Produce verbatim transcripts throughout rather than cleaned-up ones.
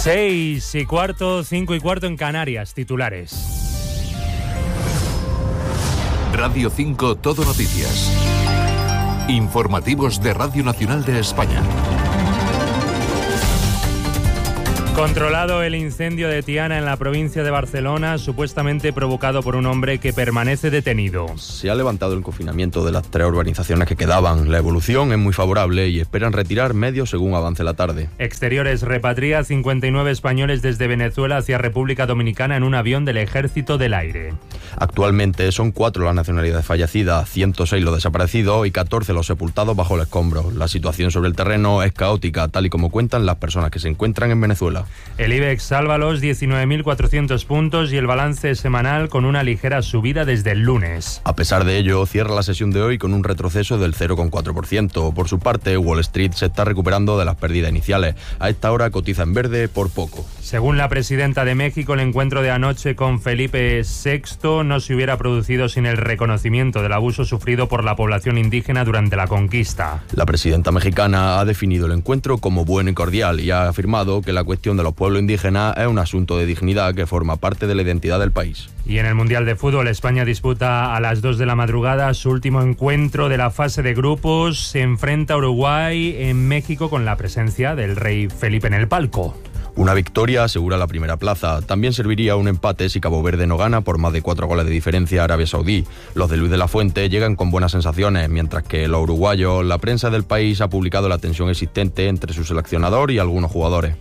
Seis y cuarto, cinco y cuarto en Canarias, titulares. Radio cinco Todo Noticias. Informativos de Radio Nacional de España. Controlado el incendio de Tiana en la provincia de Barcelona, supuestamente provocado por un hombre que permanece detenido. Se ha levantado el confinamiento de las tres urbanizaciones que quedaban. La evolución es muy favorable y esperan retirar medios según avance la tarde. Exteriores repatria cincuenta y nueve españoles desde Venezuela hacia República Dominicana en un avión del Ejército del Aire. Actualmente son cuatro las nacionalidades fallecidas, ciento seis los desaparecidos y catorce los sepultados bajo el escombro. La situación sobre el terreno es caótica, tal y como cuentan las personas que se encuentran en Venezuela. El IBEX salva los diecinueve mil cuatrocientos puntos y el balance semanal con una ligera subida desde el lunes. A pesar de ello, cierra la sesión de hoy con un retroceso del cero coma cuatro por ciento. Por su parte, Wall Street se está recuperando de las pérdidas iniciales. A esta hora cotiza en verde por poco. Según la presidenta de México, el encuentro de anoche con Felipe sexto no se hubiera producido sin el reconocimiento del abuso sufrido por la población indígena durante la conquista. La presidenta mexicana ha definido el encuentro como bueno y cordial y ha afirmado que la cuestión de los pueblos indígenas es un asunto de dignidad que forma parte de la identidad del país. Y en el Mundial de Fútbol, España disputa a las dos de la madrugada su último encuentro de la fase de grupos. Se enfrenta a Uruguay en México con la presencia del rey Felipe en el palco. Una victoria asegura la primera plaza. También serviría un empate si Cabo Verde no gana por más de cuatro goles de diferencia a Arabia Saudí. Los de Luis de la Fuente llegan con buenas sensaciones, mientras que los uruguayos, la prensa del país ha publicado la tensión existente entre su seleccionador y algunos jugadores.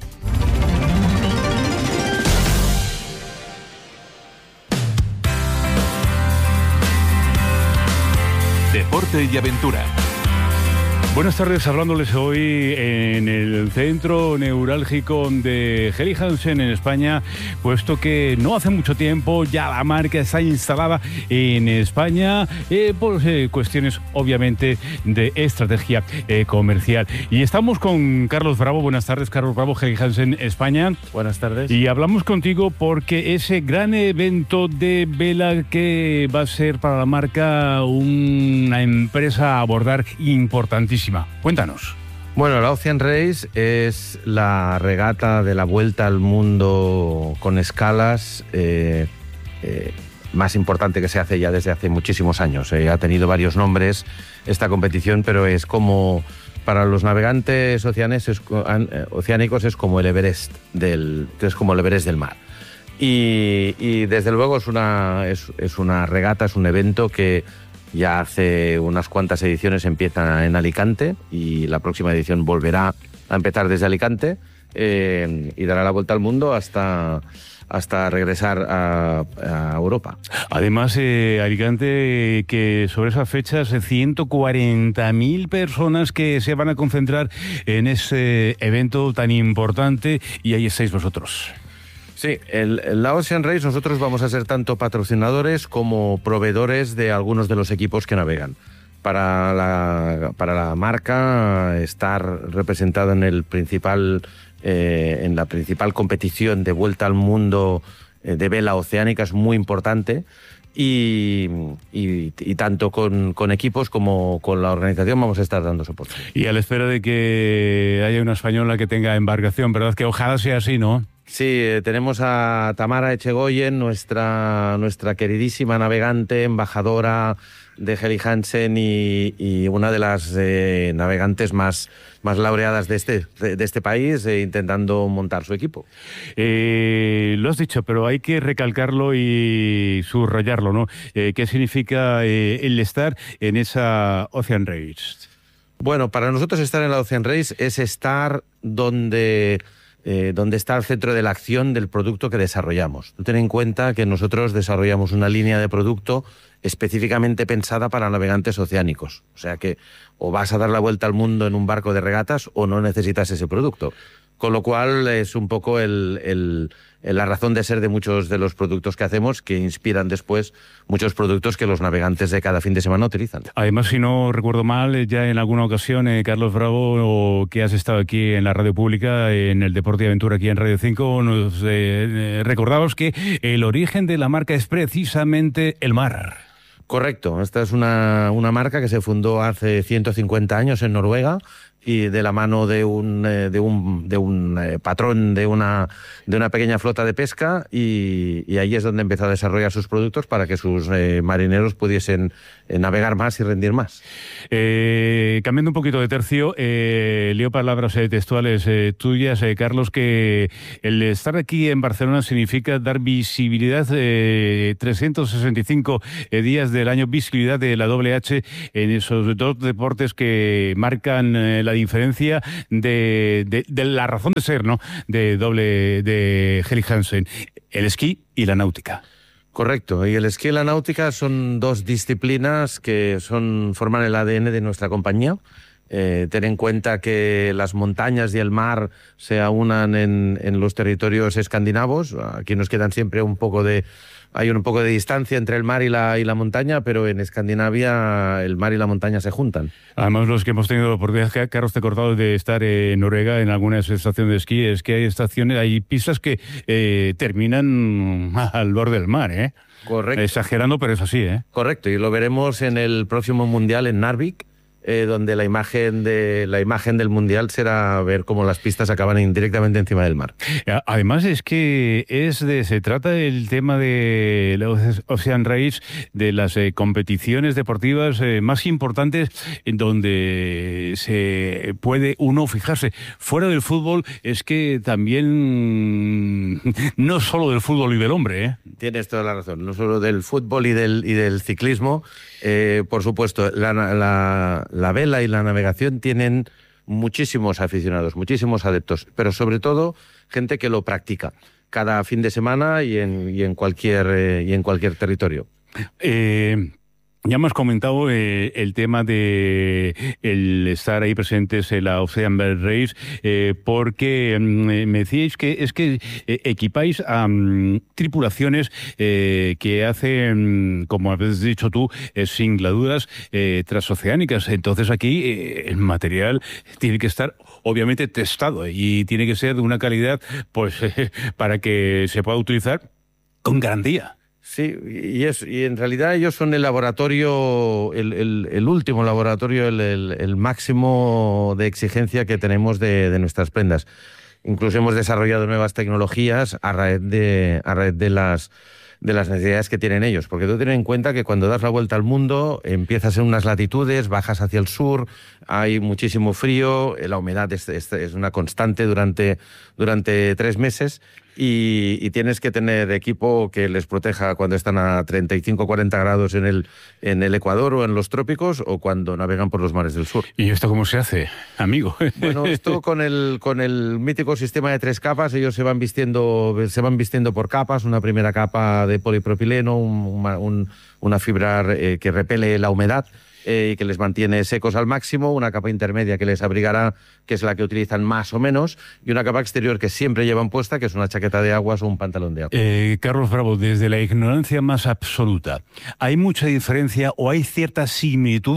Deporte y aventura. Buenas tardes, hablándoles hoy en el centro neurálgico de Helly Hansen en España, puesto que no hace mucho tiempo ya la marca está instalada en España eh, por eh, cuestiones obviamente de estrategia eh, comercial. Y estamos con Carlos Bravo. Buenas tardes, Carlos Bravo, Helly Hansen España. Buenas tardes. Y hablamos contigo porque ese gran evento de vela que va a ser para la marca una empresa a abordar importantísima. Cuéntanos. Bueno, la Ocean Race es la regata de la vuelta al mundo con escalas eh, eh, más importante que se hace ya desde hace muchísimos años. Eh, ha tenido varios nombres esta competición, pero es como, para los navegantes oceanes, es, eh, oceánicos es como el Everest del, es como el Everest del mar. Y, y desde luego es una, es, es una regata, es un evento que ya hace unas cuantas ediciones empieza en Alicante y la próxima edición volverá a empezar desde Alicante eh, y dará la vuelta al mundo hasta, hasta regresar a, a Europa. Además, eh, Alicante, que sobre esas fechas, ciento cuarenta mil personas que se van a concentrar en ese evento tan importante y ahí estáis vosotros. Sí, el, la Ocean Race nosotros vamos a ser tanto patrocinadores como proveedores de algunos de los equipos que navegan. Para la, para la marca, estar representado en el principal, eh, en la principal competición de vuelta al mundo eh, de vela oceánica es muy importante. Y, y, y tanto con, con equipos como con la organización vamos a estar dando soporte. Y a la espera de que haya una española que tenga embarcación, ¿verdad? Que ojalá sea así, ¿no? Sí, eh, tenemos a Tamara Echegoyen, nuestra, nuestra queridísima navegante, embajadora de Helly Hansen y, y una de las eh, navegantes más, más laureadas de este, de, de este país, eh, intentando montar su equipo. Eh, lo has dicho, pero hay que recalcarlo y subrayarlo, ¿no? Eh, ¿Qué significa eh, el estar en esa Ocean Race? Bueno, para nosotros estar en la Ocean Race es estar donde... Eh, donde está el centro de la acción del producto que desarrollamos. Ten en cuenta que nosotros desarrollamos una línea de producto específicamente pensada para navegantes oceánicos. O sea que o vas a dar la vuelta al mundo en un barco de regatas o no necesitas ese producto. Con lo cual es un poco el, el, la razón de ser de muchos de los productos que hacemos, que inspiran después muchos productos que los navegantes de cada fin de semana utilizan. Además, si no recuerdo mal, ya en alguna ocasión, eh, Carlos Bravo, que has estado aquí en la radio pública, en el Deporte y Aventura aquí en Radio cinco, nos eh, recordabas que el origen de la marca es precisamente el mar. Correcto, esta es una, una marca que se fundó hace ciento cincuenta años en Noruega y de la mano de un, eh, de un, de un eh, patrón de una, de una pequeña flota de pesca y, y ahí es donde empezó a desarrollar sus productos para que sus eh, marineros pudiesen eh, navegar más y rendir más. Eh, cambiando un poquito de tercio, eh, leo palabras eh, textuales eh, tuyas, eh, Carlos, que el estar aquí en Barcelona significa dar visibilidad, eh, trescientos sesenta y cinco eh, días del año, visibilidad de la doble H en esos dos deportes que marcan eh, la diferencia de, de, de la razón de ser, ¿no?, de doble de Helly Hansen, el esquí y la náutica. Correcto, y el esquí y la náutica son dos disciplinas que son forman el A D N de nuestra compañía. Eh, ten en cuenta que las montañas y el mar se aunan en, en los territorios escandinavos. Aquí nos quedan siempre un poco de... Hay un poco de distancia entre el mar y la, y la montaña, pero en Escandinavia el mar y la montaña se juntan. Además, los que hemos tenido la oportunidad, Carlos, te he cortado, de estar en Noruega en alguna estación de esquí, es que hay estaciones, hay pistas que eh, terminan al borde del mar, ¿eh? Correcto. Exagerando, pero es así, ¿eh? Correcto, y lo veremos en el próximo Mundial en Narvik, Eh, donde la imagen de la imagen del Mundial será ver cómo las pistas acaban directamente encima del mar. Además es que es de, se trata el tema de la Ocean Race, de las eh, competiciones deportivas eh, más importantes, en donde se puede uno fijarse. Fuera del fútbol es que también no solo del fútbol y del hombre, ¿eh? Tienes toda la razón, no solo del fútbol y del, y del ciclismo. Eh, por supuesto, la, la, la vela y la navegación tienen muchísimos aficionados, muchísimos adeptos, pero sobre todo gente que lo practica cada fin de semana y en, y en, cualquier, eh, y en cualquier territorio. Eh... Ya hemos comentado eh, el tema de el estar ahí presentes en la Ocean Race, eh, porque mm, me decíais que es que eh, equipáis a um, tripulaciones eh, que hacen, como habéis dicho tú, eh, singladuras eh, transoceánicas. Entonces aquí eh, el material tiene que estar obviamente testado y tiene que ser de una calidad, pues, eh, para que se pueda utilizar con garantía. Sí, y, es, y en realidad ellos son el laboratorio, el, el, el último laboratorio, el, el, el máximo de exigencia que tenemos de, de nuestras prendas. Incluso hemos desarrollado nuevas tecnologías a raíz de, a raíz de las... de las necesidades que tienen ellos, porque tú ten en cuenta que cuando das la vuelta al mundo empiezas en unas latitudes, bajas hacia el sur, hay muchísimo frío, la humedad es, es, es una constante durante, durante tres meses y, y tienes que tener equipo que les proteja cuando están a treinta y cinco, cuarenta grados en el, en el Ecuador o en los trópicos o cuando navegan por los mares del sur. ¿Y esto cómo se hace, amigo? Bueno, esto con el, con el mítico sistema de tres capas, ellos se van vistiendo, se van vistiendo por capas, una primera capa de de polipropileno, un, un, una fibra eh, que repele la humedad eh, y que les mantiene secos al máximo, una capa intermedia que les abrigará, que es la que utilizan más o menos, y una capa exterior que siempre llevan puesta, que es una chaqueta de aguas o un pantalón de agua. Eh, Carlos Bravo, desde la ignorancia más absoluta, ¿hay mucha diferencia o hay cierta similitud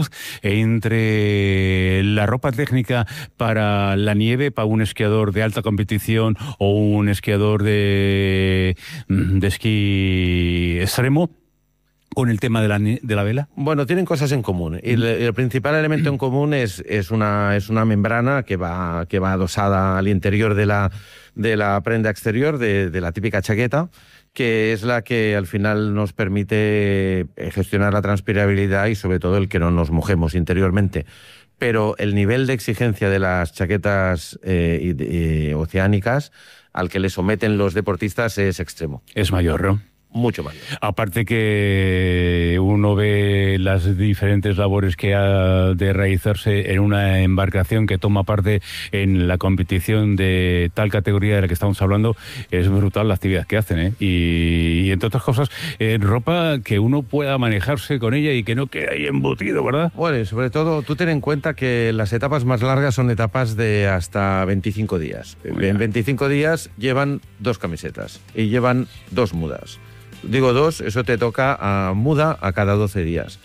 entre la ropa técnica para la nieve, para un esquiador de alta competición o un esquiador de, de esquí extremo, con el tema de la, de la vela? Bueno, tienen cosas en común. Y el, el principal elemento en común es, es, una, es una membrana que va, que va adosada al interior de la, de la prenda exterior, de, de la típica chaqueta, que es la que al final nos permite gestionar la transpirabilidad y sobre todo el que no nos mojemos interiormente. Pero el nivel de exigencia de las chaquetas eh, y, y, oceánicas al que le someten los deportistas es extremo. Es mayor, ¿no? Mucho mayor. Aparte que uno ve las diferentes labores que ha de realizarse en una embarcación que toma parte en la competición de tal categoría de la que estamos hablando, es brutal la actividad que hacen, ¿eh? Y, y entre otras cosas, eh, ropa que uno pueda manejarse con ella y que no quede ahí embutido, ¿verdad? Bueno, y sobre todo, tú ten en cuenta que las etapas más largas son etapas de hasta veinticinco días. En veinticinco días llevan dos camisetas y llevan dos mudas. Digo dos, eso te toca a muda a cada doce días.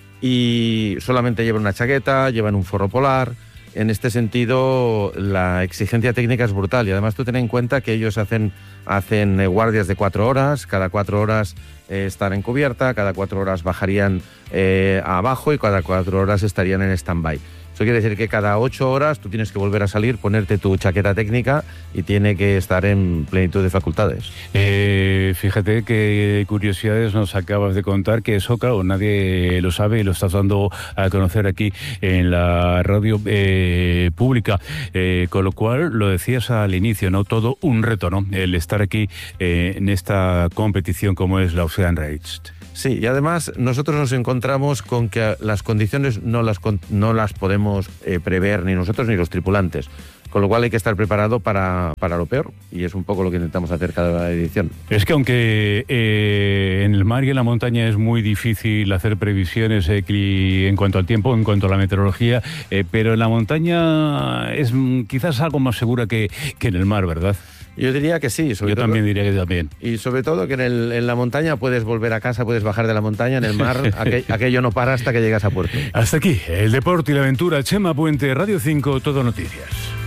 Y solamente llevan una chaqueta, llevan un forro polar. En este sentido, la exigencia técnica es brutal. Y además tú ten en cuenta que ellos hacen, hacen guardias de cuatro horas. Cada cuatro horas eh, están en cubierta, cada cuatro horas bajarían eh, abajo y cada cuatro horas estarían en stand-by. Eso quiere decir que cada ocho horas tú tienes que volver a salir, ponerte tu chaqueta técnica y tiene que estar en plenitud de facultades. Eh, fíjate qué curiosidades nos acabas de contar, que eso, claro, nadie lo sabe y lo estás dando a conocer aquí en la radio eh, pública. Eh, con lo cual, lo decías al inicio, ¿no? Todo un reto, ¿no? El estar aquí eh, en esta competición como es la Ocean Race. Sí, y además nosotros nos encontramos con que las condiciones no las, no las podemos eh, prever ni nosotros ni los tripulantes, con lo cual hay que estar preparado para, para lo peor, y es un poco lo que intentamos hacer cada edición. Es que aunque eh, en el mar y en la montaña es muy difícil hacer previsiones eh, en cuanto al tiempo, en cuanto a la meteorología, eh, pero en la montaña es quizás algo más segura que, que en el mar, ¿verdad? Yo diría que sí. Sobre Yo todo, también diría que también. Y sobre todo que en, el, en la montaña puedes volver a casa, puedes bajar de la montaña, en el mar aquel, aquello no para hasta que llegas a puerto. Hasta aquí, el deporte y la aventura. Chema Puente, Radio cinco, Todo Noticias.